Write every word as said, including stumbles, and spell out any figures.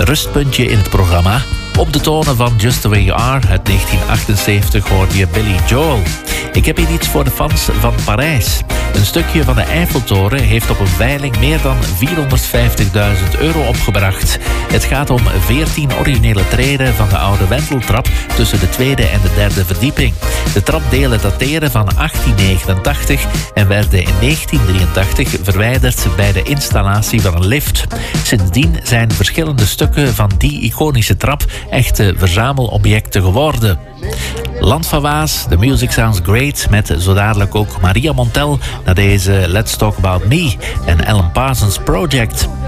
rustpuntje in het programma. Op de tonen van Just The Way You Are uit negentien achtenzeventig hoorde je Billy Joel. Ik heb hier iets voor de fans van Parijs. Een stukje van de Eiffeltoren heeft op een veiling meer dan vierhonderdvijftigduizend euro opgebracht. Het gaat om veertien originele treden van de oude wenteltrap tussen de tweede en de derde verdieping. De trapdelen dateren van achttien negenentachtig en werden in negentien drieëntachtig verwijderd bij de installatie van een lift. Sindsdien zijn verschillende stukken van die iconische trap echte verzamelobjecten geworden. Land van Waas, The Music Sounds Great, met zo dadelijk ook Maria Montel naar deze Let's Talk About Me en Alan Parsons Project.